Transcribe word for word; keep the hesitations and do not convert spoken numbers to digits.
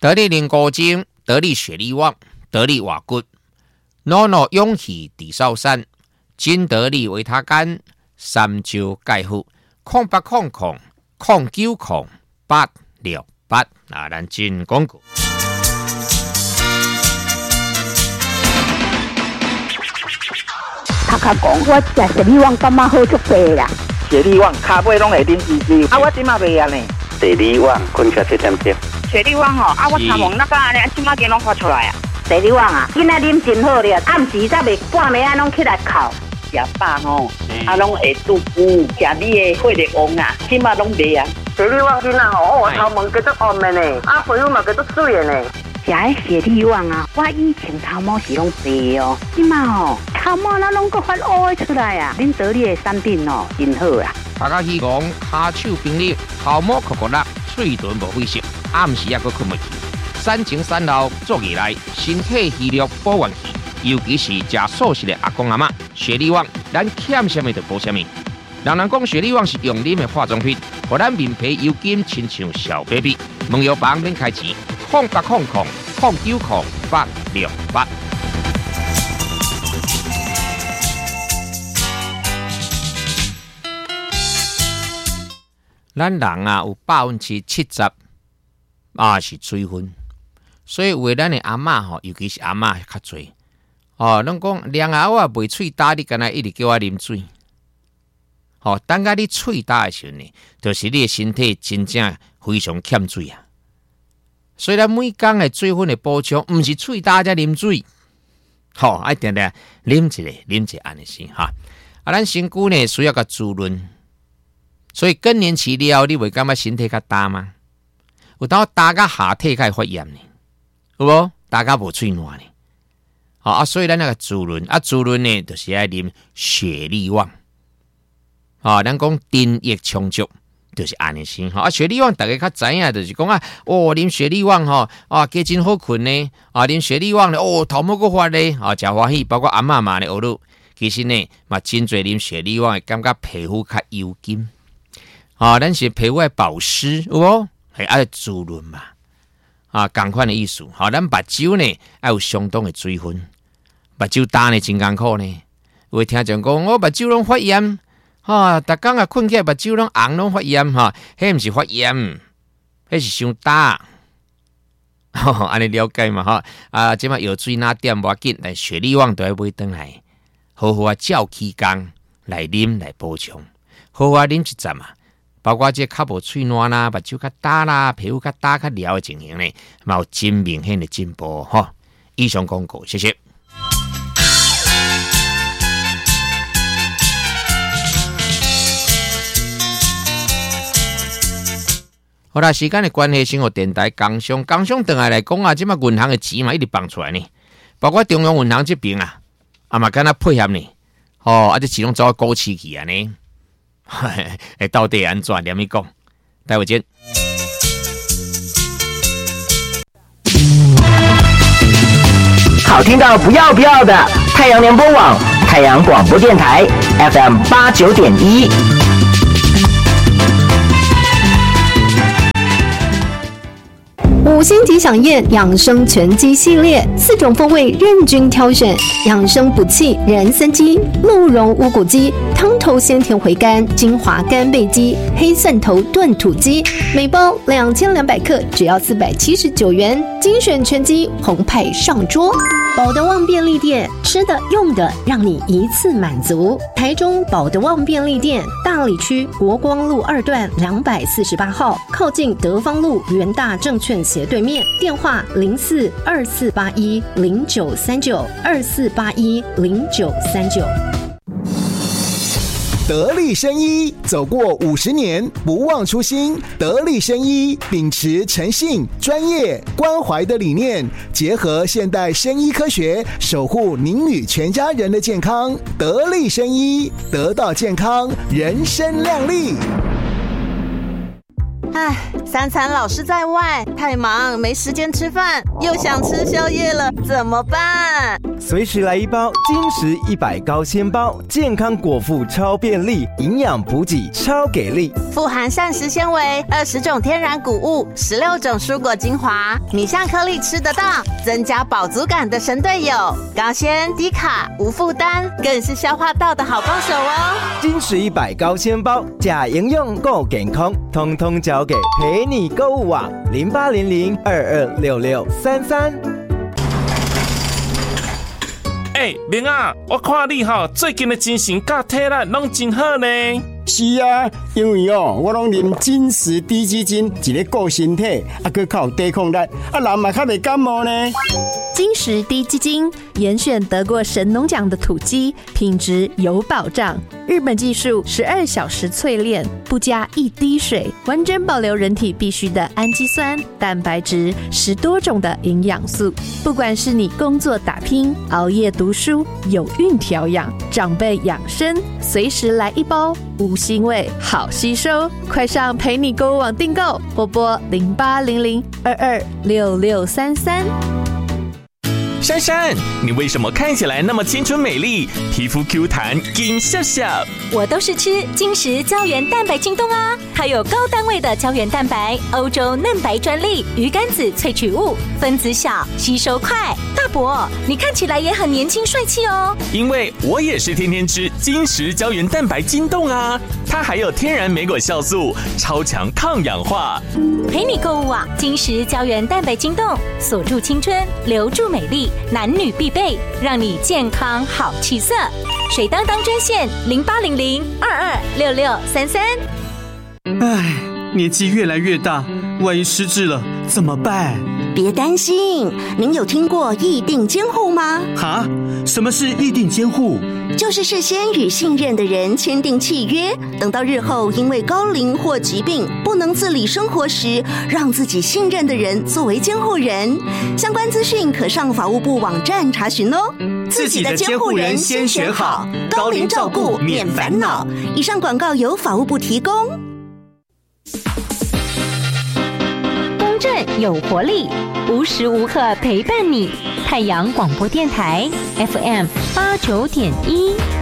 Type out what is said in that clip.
得力灵骨精，得力血力旺，得力瓦骨，诺诺勇气地少山，金得力维他干，三焦钙护，空八空空，空九空八六八啊！咱进广告。 头壳讲，我食雪力旺感觉好足济啦。 雪力旺骹尾拢会啉滋滋，啊，我即马袂啊呢。 雪力旺困起七点钟。 雪力旺吼，啊，我头毛那个安尼，即马给拢发出来啊。 雪力旺啊，囡仔啉真好咧，暗时才袂半暝啊拢起来哭。 食饱吼，啊，拢会肚腹，食你的血力旺啊，即马拢袂啊。 雪力旺囡仔吼，我头毛叫做红的呢，啊，皮肤嘛叫做水的呢。 食迄雪力旺啊，我以前头毛是拢白哦，即马吼头毛那拢个发乌的出来啊！恁得力的产品哦，真好啊！ 大家希望骹手冰凉，头毛酷酷辣，嘴唇无灰色，暗时也阁困不去。产前产后做起来，身体虚弱保元气，尤其是食素食的阿公阿嬷，雪力旺咱欠什么就补什么。人人讲雪力旺是用啉的化妆品，互咱面皮油金亲像小 baby。问药房免开钱，空八空空空九空八六八。咱人啊，有百分之七十啊是水分，所以为咱的阿嬷吼，尤其是阿嬷较侪哦。咱讲凉喉啊，袂喙焦，你干那一直叫我啉水。哦，等下你喙焦的时候呢，就是你的身体真正非常欠水啊。所以咱每工的水分的补充，毋是喙焦才啉水，吼、哦，一定定啉一个，啉一个安尼先哈。啊，咱身躯呢需要个滋润，所以更年期了后，你会感觉身体较焦吗？有当焦到下体开始发炎呢，有无？焦到无喙暖呢？好、哦、啊，所以咱那个滋润啊，滋润呢，就是爱啉雪力旺。啊、哦，咱讲津液充足，就是安尼先哈。啊，雪力旺大家较知影，就是讲啊，哦，啉雪力旺吼，啊，加真好困呢。啊，啉雪力旺呢，哦，头毛个发呢，啊，真欢喜。包括阿嬷嘛呢，学路，其实呢，嘛真侪啉雪力旺会感觉皮肤较油金。啊，咱是皮肤爱保湿，有无？系爱滋润嘛。啊，同款的意思。好、啊，咱目睭呢，爱有相当的水分。目睭焦呢，真艰苦呢。有听讲讲，我目睭拢发炎。哈，逐工啊困起来，目睭拢红拢发炎哈，迄毋是发炎，迄是伤焦。吼，安尼了解嘛哈？啊，即马药水哪点无要紧，但雪力旺都要买转来，好好啊照起工来啉来补充，好好啊啉一阵嘛。包括这较无喙暖啦，目睭较焦啦，皮肤较焦较了的情形呢，嘛有真明显的进步哈。以上广告，谢谢。好啦，时间的关系，生活电台工商工商等下来讲啊，即马银行的钱嘛一直放出来呢，包括中央银行这边啊，啊嘛敢若配合呢，哦，啊这其中走高市去啊呢，哎，到底安怎？连咪讲，待会见。 好听到不要不要的，太阳联播网、太阳广播电台 F M 八九点一。 五星级饗宴养生全鸡系列，四种风味任君挑选，养生补气人参鸡、鹿茸乌骨鸡、汤头鲜甜回甘金华干贝鸡、黑蒜头炖土鸡，每包两千两百克，只要四百七十九元，精选全鸡澎湃上桌。保德旺便利店，吃的用的让你一次满足。台中保德旺便利店，大里区国光路二段两百四十八号，靠近德芳路元大证券斜对面，电话零四二四八一零九三九二四八一零九三九。 得力生医走过五十年，不忘初心。得力生医秉持诚信、专业、关怀的理念，结合现代生医科学，守护您与全家人的健康。得力生医，得到健康，人生亮丽。 唉，三餐老是在外，太忙没时间吃饭，又想吃宵夜了，怎么办？ 随时来一包金石一百高纤包，健康果腹超便利，营养补给超给力， 富含膳食纤维，二十种天然谷物，十六种蔬果精华，米香颗粒吃得到，增加饱足感的神队友，高纤低卡无负担，更是消化道的好帮手哦。 金石一百高纤包，假营养够健康，通通交给陪你购物网零八零零二二六六三三。 哎、欸，明啊，我看你哈最近的精神甲体力拢真好呢。 是啊，因为哦，我拢啉金石低基金，一个顾身体，啊，佮较有抵抗力，啊，人嘛较袂感冒呢。 金石低基金严选得过神农奖的土鸡，品质有保障。日本技术十二小时淬炼，不加一滴水，完整保留人体必需的氨基酸、蛋白质，十多种的营养素。不管是你工作打拼、熬夜读书、有孕调养、长辈养生，随时来一包，无腥味，好吸收。快上陪你购物网订购，或拨零八零零二二六六三三。 珊珊，你为什么看起来那么青春美丽，皮肤 Q 弹，金笑笑？ 我都是吃金石胶原蛋白晶冻啊，它有高单位的胶原蛋白，欧洲嫩白专利，鱼肝子萃取物，分子小，吸收快。大伯，你看起来也很年轻帅气哦。 因为我也是天天吃金石胶原蛋白晶冻啊，它还有天然莓果酵素，超强抗氧化。 陪你购物网，金石胶原蛋白晶冻，锁住青春，留住美丽。男女必备，让你健康好气色。水当当专线零八零零二二六六三三。 唉，年纪越来越大，万一失智了怎么办？ 别担心，您有听过议定监护吗？ 哈？什么是议定监护？ 就是事先与信任的人签订契约，等到日后因为高龄或疾病不能自理生活时，让自己信任的人作为监护人。相关资讯可上法务部网站查询哦。 自己的监护人先选好， 高龄照顾免烦恼。以上广告由法务部提供。 公正有活力，无时无刻陪伴你。太阳广播电台 F M 八九点一。